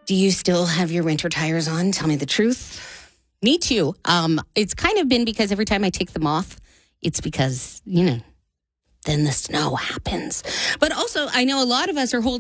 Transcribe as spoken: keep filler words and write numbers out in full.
Do you still have your winter tires on? Tell me the truth. Me too. Um, it's kind of been because every time I take them off, it's because, you know, Then the snow happens. But also, I know a lot of us are holding